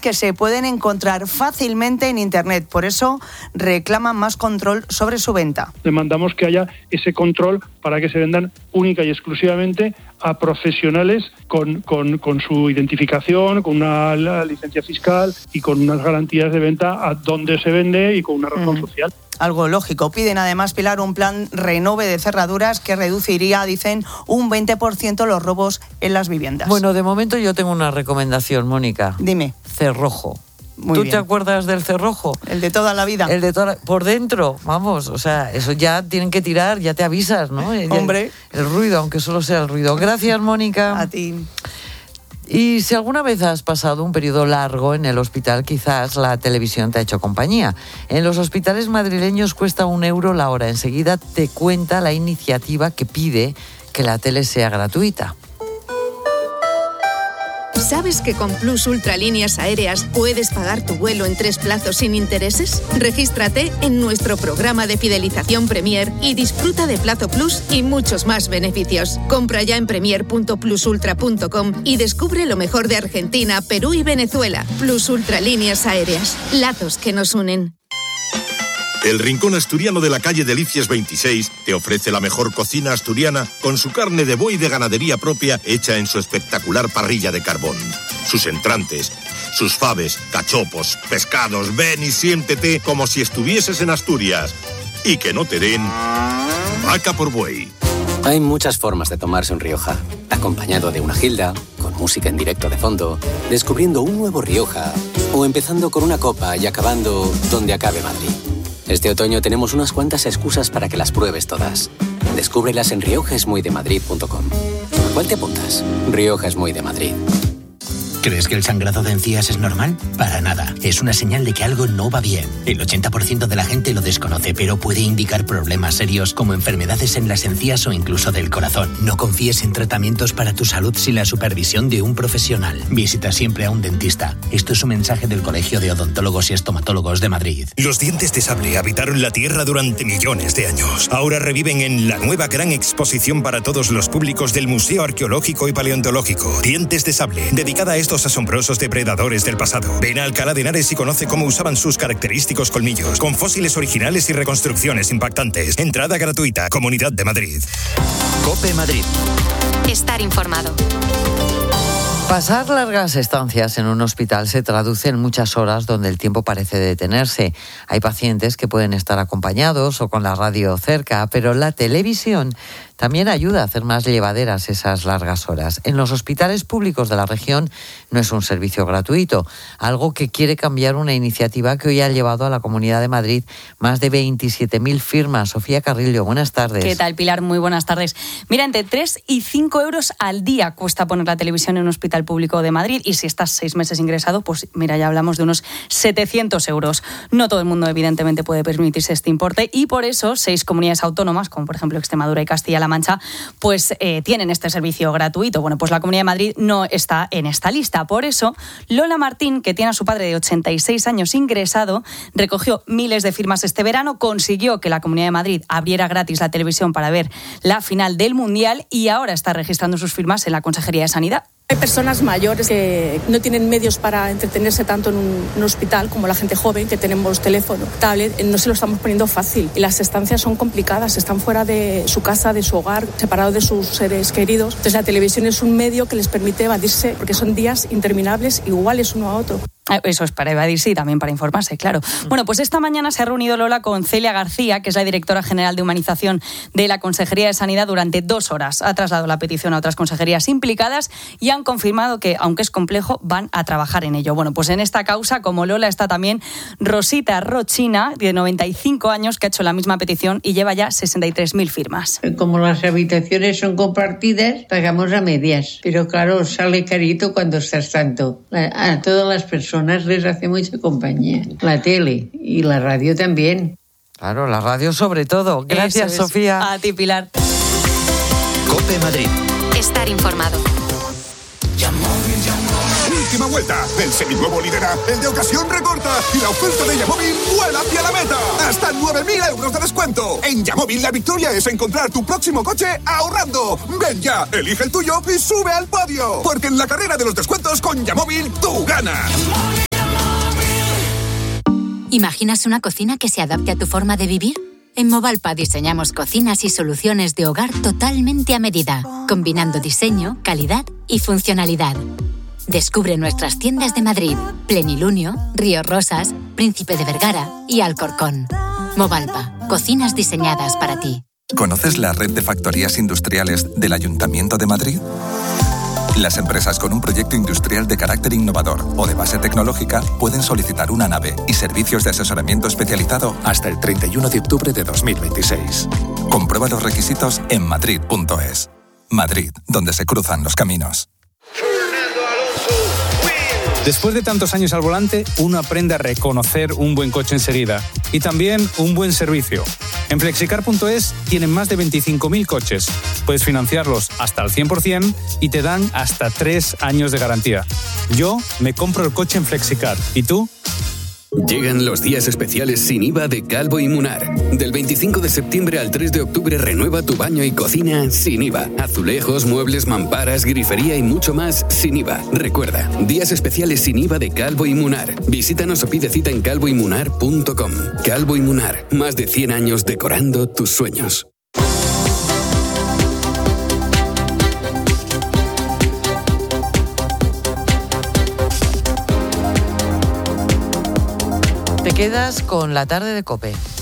que se pueden encontrar fácilmente en Internet. Por eso reclaman más control sobre su venta. Demandamos que haya ese control para que se vendan única y exclusivamente a profesionales con su identificación, con una licencia fiscal y con unas garantías de venta a dónde se vende y con una razón social. Algo lógico. Piden además, Pilar, un plan renove de cerraduras que reduciría, dicen, un 20% los robos en las viviendas. Bueno, de momento yo tengo una recomendación, Mónica. Dime. Cerrojo. Muy bien. ¿Te acuerdas del cerrojo? El de toda la vida. El de por dentro, vamos, o sea, eso ya tienen que tirar, ya te avisas, ¿no? Hombre. El ruido, aunque solo sea el ruido. Gracias, Mónica. A ti. Y si alguna vez has pasado un periodo largo en el hospital, quizás la televisión te ha hecho compañía. En los hospitales madrileños cuesta €1 la hora. Enseguida te cuenta la iniciativa que pide que la tele sea gratuita. ¿Sabes que con Plus Ultralíneas Aéreas puedes pagar tu vuelo en 3 plazos sin intereses? Regístrate en nuestro programa de fidelización Premier y disfruta de Plazo Plus y muchos más beneficios. Compra ya en premier.plusultra.com y descubre lo mejor de Argentina, Perú y Venezuela. Plus Ultralíneas Aéreas. Lazos que nos unen. El Rincón Asturiano de la calle Delicias 26 te ofrece la mejor cocina asturiana con su carne de buey de ganadería propia hecha en su espectacular parrilla de carbón. Sus entrantes, sus faves, cachopos, pescados, ven y siéntete como si estuvieses en Asturias. Y que no te den vaca por buey. Hay muchas formas de tomarse un Rioja. Acompañado de una gilda, con música en directo de fondo, descubriendo un nuevo Rioja, o empezando con una copa y acabando donde acabe Madrid. Este otoño tenemos unas cuantas excusas para que las pruebes todas. Descúbrelas en riojaesmuydemadrid.com. ¿A cuál te apuntas? Rioja es muy de Madrid. ¿Crees que el sangrado de encías es normal? Para nada. Es una señal de que algo no va bien. El 80% de la gente lo desconoce, pero puede indicar problemas serios como enfermedades en las encías o incluso del corazón. No confíes en tratamientos para tu salud sin la supervisión de un profesional. Visita siempre a un dentista. Esto es un mensaje del Colegio de Odontólogos y Estomatólogos de Madrid. Los dientes de sable habitaron la Tierra durante millones de años. Ahora reviven en la nueva gran exposición para todos los públicos del Museo Arqueológico y Paleontológico. Dientes de sable, dedicada a estos asombrosos depredadores del pasado. Ven a Alcalá de Henares y conoce cómo usaban sus característicos colmillos, con fósiles originales y reconstrucciones impactantes. Entrada gratuita. Comunidad de Madrid. COPE Madrid. Estar informado. Pasar largas estancias en un hospital se traduce en muchas horas donde el tiempo parece detenerse. Hay pacientes que pueden estar acompañados o con la radio cerca, pero la televisión también ayuda a hacer más llevaderas esas largas horas. En los hospitales públicos de la región no es un servicio gratuito, algo que quiere cambiar una iniciativa que hoy ha llevado a la Comunidad de Madrid más de 27.000 firmas. Sofía Carrillo, buenas tardes. ¿Qué tal, Pilar? Muy buenas tardes. Mira, entre 3 y 5 euros al día cuesta poner la televisión en un hospital público de Madrid, y si estás 6 meses ingresado, pues mira, ya hablamos de unos 700 euros. No todo el mundo, evidentemente, puede permitirse este importe, y por eso 6 comunidades autónomas, como por ejemplo Extremadura y Castilla-La Mancha, pues tienen este servicio gratuito. Bueno, pues la Comunidad de Madrid no está en esta lista. Por eso, Lola Martín, que tiene a su padre de 86 años ingresado, recogió miles de firmas este verano, consiguió que la Comunidad de Madrid abriera gratis la televisión para ver la final del Mundial, y ahora está registrando sus firmas en la Consejería de Sanidad. Hay personas mayores que no tienen medios para entretenerse tanto en un hospital como la gente joven, que tenemos teléfono, tablet, no se lo estamos poniendo fácil. Y las estancias son complicadas, están fuera de su casa, de su hogar, separados de sus seres queridos. Entonces la televisión es un medio que les permite evadirse, porque son días interminables, iguales uno a otro. Eso es para evadirse y también para informarse, claro. Bueno, pues esta mañana se ha reunido Lola con Celia García, que es la directora general de humanización de la Consejería de Sanidad, durante 2 horas. Ha trasladado la petición a otras consejerías implicadas y han confirmado que, aunque es complejo, van a trabajar en ello. Bueno, pues en esta causa, como Lola, está también Rosita Rochina, de 95 años, que ha hecho la misma petición y lleva ya 63.000 firmas. Como las habitaciones son compartidas, pagamos a medias. Pero claro, sale carito cuando estás tanto. A todas las personas les hace mucha compañía. La tele y la radio también. Claro, la radio sobre todo. Gracias, Sofía. A ti, Pilar. COPE Madrid. Estar informado. Última vuelta. El seminuevo lidera, el de ocasión recorta y la oferta de Yamóvil vuela hacia la meta. Hasta 9.000 euros de descuento. En Yamóvil la victoria es encontrar tu próximo coche ahorrando. Ven ya, elige el tuyo y sube al podio. Porque en la carrera de los descuentos con Yamóvil tú ganas. ¿Imaginas una cocina que se adapte a tu forma de vivir? En Movalpa diseñamos cocinas y soluciones de hogar totalmente a medida, combinando diseño, calidad y funcionalidad. Descubre nuestras tiendas de Madrid, Plenilunio, Río Rosas, Príncipe de Vergara y Alcorcón. Movalpa, cocinas diseñadas para ti. ¿Conoces la red de factorías industriales del Ayuntamiento de Madrid? Las empresas con un proyecto industrial de carácter innovador o de base tecnológica pueden solicitar una nave y servicios de asesoramiento especializado hasta el 31 de octubre de 2026. Comprueba los requisitos en madrid.es. Madrid, donde se cruzan los caminos. Después de tantos años al volante, uno aprende a reconocer un buen coche enseguida y también un buen servicio. En Flexicar.es tienen más de 25.000 coches. Puedes financiarlos hasta al 100% y te dan hasta 3 años de garantía. Yo me compro el coche en Flexicar. ¿Y tú? Llegan los días especiales sin IVA de Calvo y Munar. Del 25 de septiembre al 3 de octubre renueva tu baño y cocina sin IVA. Azulejos, muebles, mamparas, grifería y mucho más sin IVA. Recuerda, días especiales sin IVA de Calvo y Munar. Visítanos o pide cita en calvoymunar.com. Calvo y Munar, más de 100 años decorando tus sueños. Te quedas con la tarde de COPE.